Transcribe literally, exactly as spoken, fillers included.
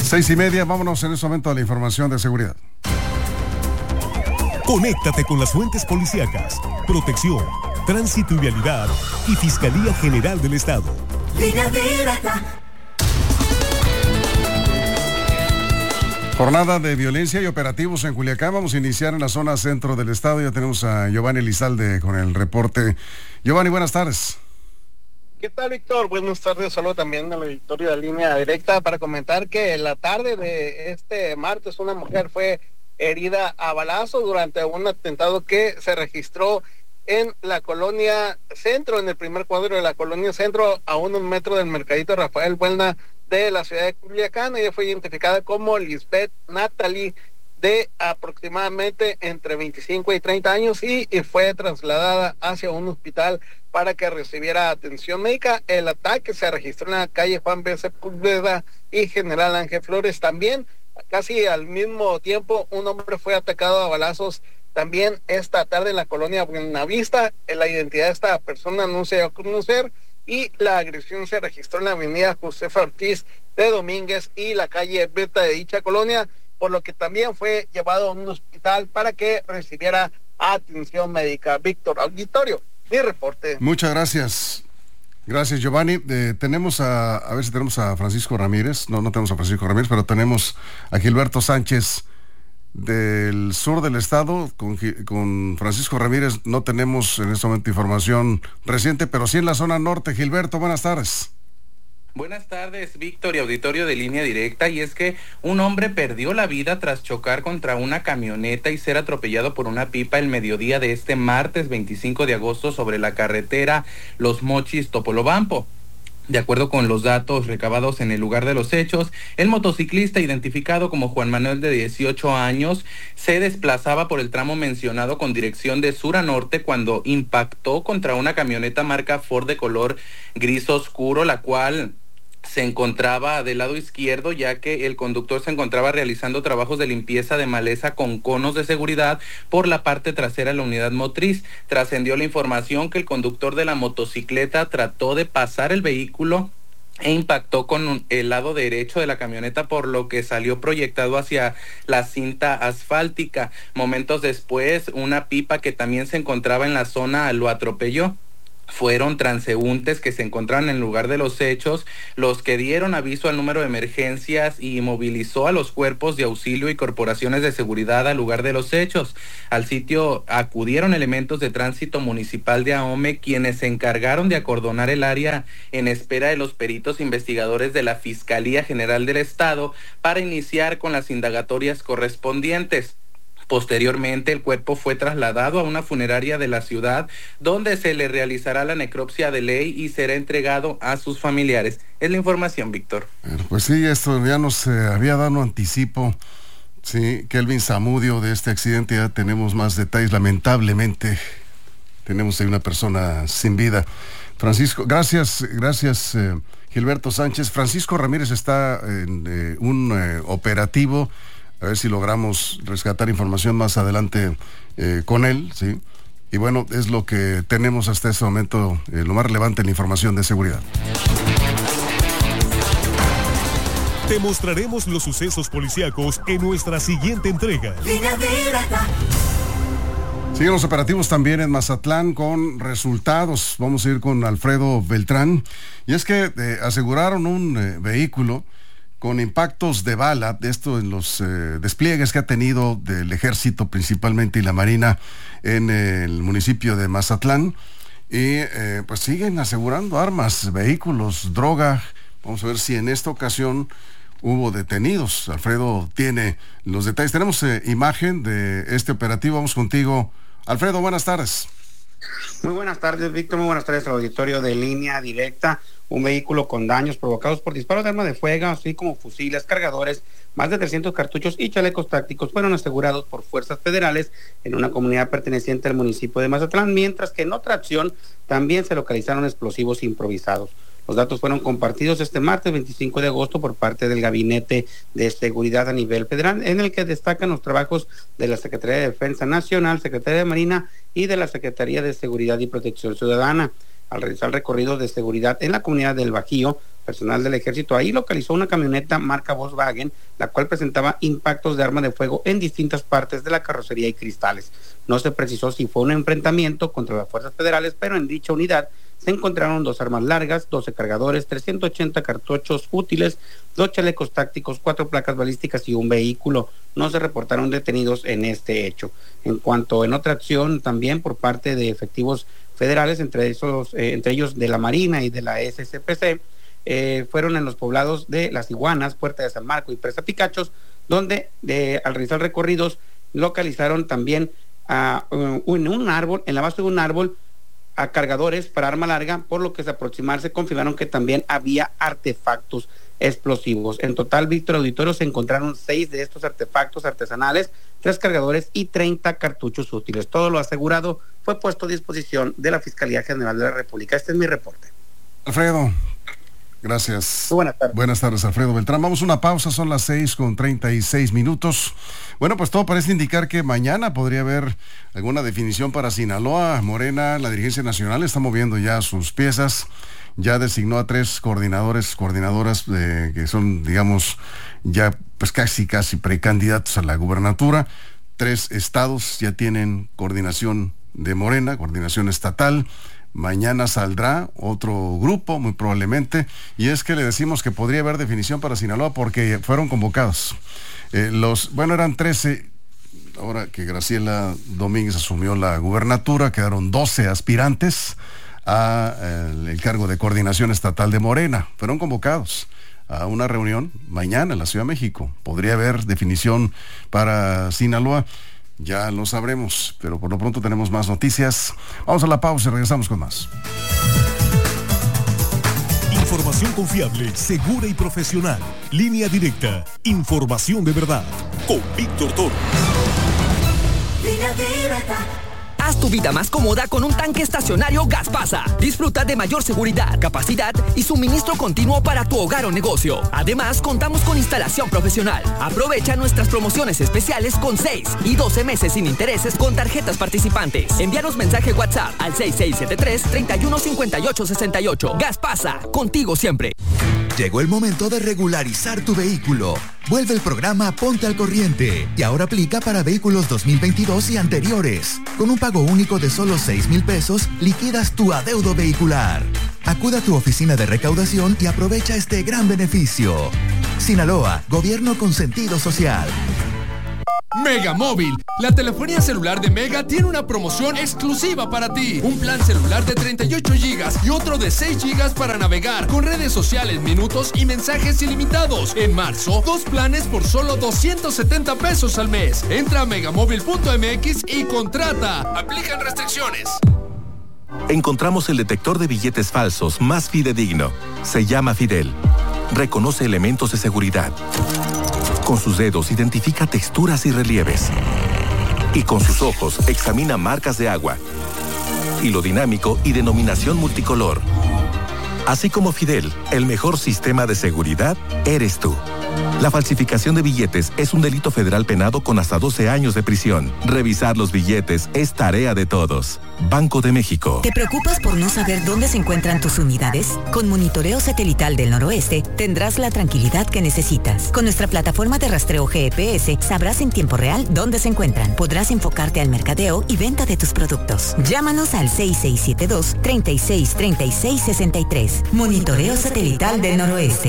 Seis y media, vámonos en este momento a la información de seguridad. Conéctate con las fuentes policíacas, protección, tránsito y vialidad y Fiscalía General del Estado. Línea directa. Jornada de violencia y operativos en Culiacán. Vamos a iniciar en la zona centro del estado. Ya tenemos a Giovanni Elizalde con el reporte. Giovanni, buenas tardes. ¿Qué tal, Víctor? Buenas tardes. Saludo también al auditorio de Línea Directa para comentar que en la tarde de este martes una mujer fue herida a balazo durante un atentado que se registró en la colonia Centro, en el primer cuadro de la colonia Centro, a unos metros del mercadito Rafael Buelna de la ciudad de Culiacán. Ella fue identificada como Lisbeth Natalie, de aproximadamente entre veinticinco y treinta años, y, y fue trasladada hacia un hospital para que recibiera atención médica. El ataque se registró en la calle Juan B. Sepúlveda y General Ángel Flores. También, casi al mismo tiempo, un hombre fue atacado a balazos también esta tarde en la colonia Buenavista. La identidad de esta persona no se dio a conocer, y la agresión se registró en la avenida Josefa Ortiz de Domínguez y la calle Beta de dicha colonia, por lo que también fue llevado a un hospital para que recibiera atención médica. Víctor, auditorio, mi reporte. Muchas gracias. Gracias, Giovanni. Eh, tenemos a, a ver si tenemos a Francisco Ramírez. No, no tenemos a Francisco Ramírez, pero tenemos a Gilberto Sánchez del sur del estado. Con, con Francisco Ramírez no tenemos en este momento información reciente, pero sí en la zona norte. Gilberto, buenas tardes. Buenas tardes, Víctor y auditorio de Línea Directa. Y es que un hombre perdió la vida tras chocar contra una camioneta y ser atropellado por una pipa el mediodía de este martes veinticinco de agosto sobre la carretera Los Mochis Topolobampo. De acuerdo con los datos recabados en el lugar de los hechos, el motociclista, identificado como Juan Manuel, de dieciocho años, se desplazaba por el tramo mencionado con dirección de sur a norte cuando impactó contra una camioneta marca Ford de color gris oscuro, la cual se encontraba del lado izquierdo, ya que el conductor se encontraba realizando trabajos de limpieza de maleza con conos de seguridad por la parte trasera de la unidad motriz. Trascendió la información que el conductor de la motocicleta trató de pasar el vehículo e impactó con el lado derecho de la camioneta, por lo que salió proyectado hacia la cinta asfáltica. Momentos después, una pipa que también se encontraba en la zona lo atropelló. Fueron transeúntes que se encontraban en el lugar de los hechos los que dieron aviso al número de emergencias y movilizó a los cuerpos de auxilio y corporaciones de seguridad al lugar de los hechos. Al sitio acudieron elementos de tránsito municipal de Ahome, quienes se encargaron de acordonar el área en espera de los peritos investigadores de la Fiscalía General del Estado para iniciar con las indagatorias correspondientes. Posteriormente, el cuerpo fue trasladado a una funeraria de la ciudad, donde se le realizará la necropsia de ley y será entregado a sus familiares. Es la información, Víctor. Pues sí, esto ya nos eh, había dado un anticipo. Sí, Kelvin Zamudio, de este accidente. Ya tenemos más detalles. Lamentablemente, tenemos ahí una persona sin vida. Francisco, gracias, gracias, eh, Gilberto Sánchez. Francisco Ramírez está en eh, un eh, operativo. A ver si logramos rescatar información más adelante eh, con él, ¿sí? Y bueno, es lo que tenemos hasta este momento, eh, lo más relevante en la información de seguridad. Te mostraremos los sucesos policíacos en nuestra siguiente entrega. Siguen los operativos también en Mazatlán con resultados. Vamos a ir con Alfredo Beltrán. Y es que eh, aseguraron un eh, vehículo con impactos de bala, esto en los eh, despliegues que ha tenido del ejército principalmente y la marina en eh, el municipio de Mazatlán, y eh, pues siguen asegurando armas, vehículos, droga. Vamos a ver si en esta ocasión hubo detenidos. Alfredo tiene los detalles. Tenemos eh, imagen de este operativo. Vamos contigo, Alfredo, buenas tardes. Muy buenas tardes, Víctor, muy buenas tardes al auditorio de Línea Directa. Un vehículo con daños provocados por disparos de arma de fuego, así como fusiles, cargadores, más de trescientos cartuchos y chalecos tácticos fueron asegurados por fuerzas federales en una comunidad perteneciente al municipio de Mazatlán, mientras que en otra acción también se localizaron explosivos improvisados. Los datos fueron compartidos este martes veinticinco de agosto por parte del Gabinete de Seguridad a nivel federal, en el que destacan los trabajos de la Secretaría de Defensa Nacional, Secretaría de Marina y de la Secretaría de Seguridad y Protección Ciudadana. Al realizar recorridos de seguridad en la comunidad del Bajío, personal del ejército ahí localizó una camioneta marca Volkswagen, la cual presentaba impactos de arma de fuego en distintas partes de la carrocería y cristales. No se precisó si fue un enfrentamiento contra las fuerzas federales, pero en dicha unidad se encontraron dos armas largas, doce cargadores, trescientos ochenta cartuchos útiles, dos chalecos tácticos, cuatro placas balísticas y un vehículo. No se reportaron detenidos en este hecho. En cuanto en otra acción, también por parte de efectivos federales, entre, esos, eh, entre ellos de la Marina y de la S C P C, eh, fueron en los poblados de Las Iguanas, Puerta de San Marco y Presa Picachos, donde de, al realizar recorridos localizaron también a, uh, en un árbol, en la base de un árbol, a cargadores para arma larga, por lo que se aproximarse confirmaron que también había artefactos explosivos. En total, Víctor Auditorio, se encontraron seis de estos artefactos artesanales, tres cargadores y treinta cartuchos útiles. Todo lo asegurado fue puesto a disposición de la Fiscalía General de la República. Este es mi reporte. Alfredo, gracias. Muy buenas tardes. Buenas tardes, Alfredo Beltrán. Vamos a una pausa, son las seis con treinta y seis minutos. Bueno, pues todo parece indicar que mañana podría haber alguna definición para Sinaloa. Morena, la dirigencia nacional, está moviendo ya sus piezas. Ya designó a tres coordinadores, coordinadoras eh, que son, digamos, ya pues casi, casi precandidatos a la gubernatura. Tres estados ya tienen coordinación de Morena, coordinación estatal. Mañana saldrá otro grupo, muy probablemente, y es que le decimos que podría haber definición para Sinaloa porque fueron convocados. Eh, los, bueno, eran trece, ahora que Graciela Domínguez asumió la gubernatura, quedaron doce aspirantes a eh, el cargo de coordinación estatal de Morena. Fueron convocados a una reunión mañana en la Ciudad de México. Podría haber definición para Sinaloa. Ya lo sabremos, pero por lo pronto tenemos más noticias. Vamos a la pausa y regresamos con más. Información confiable, segura y profesional. Línea Directa. Información de verdad. Con Víctor Toro. Línea Directa. Haz tu vida más cómoda con un tanque estacionario Gaspasa. Disfruta de mayor seguridad, capacidad y suministro continuo para tu hogar o negocio. Además, contamos con instalación profesional. Aprovecha nuestras promociones especiales con seis y doce meses sin intereses con tarjetas participantes. Envíanos mensaje WhatsApp al seis seis siete tres, tres uno cinco ocho seis ocho. Gaspasa, contigo siempre. Llegó el momento de regularizar tu vehículo. Vuelve el programa Ponte al Corriente y ahora aplica para vehículos dos mil veintidós y anteriores. Con un pago único de solo seis mil pesos, liquidas tu adeudo vehicular. Acuda a tu oficina de recaudación y aprovecha este gran beneficio. Sinaloa, gobierno con sentido social. Mega Móvil, la telefonía celular de Mega tiene una promoción exclusiva para ti. Un plan celular de treinta y ocho gigas y otro de seis gigas para navegar con redes sociales, minutos y mensajes ilimitados. En marzo, dos planes por solo doscientos setenta pesos al mes. Entra a megamóvil punto m x y contrata. Aplican restricciones. Encontramos el detector de billetes falsos más fidedigno. Se llama Fidel. Reconoce elementos de seguridad. Con sus dedos identifica texturas y relieves. Y con sus ojos examina marcas de agua, hilo dinámico y denominación multicolor. Así como Fidel, el mejor sistema de seguridad eres tú. La falsificación de billetes es un delito federal penado con hasta doce años de prisión. Revisar los billetes es tarea de todos. Banco de México. ¿Te preocupas por no saber dónde se encuentran tus unidades? Con Monitoreo Satelital del Noroeste tendrás la tranquilidad que necesitas. Con nuestra plataforma de rastreo G P S sabrás en tiempo real dónde se encuentran. Podrás enfocarte al mercadeo y venta de tus productos. Llámanos al seis seis siete dos, tres seis tres seis seis tres. Monitoreo Satelital del Noroeste.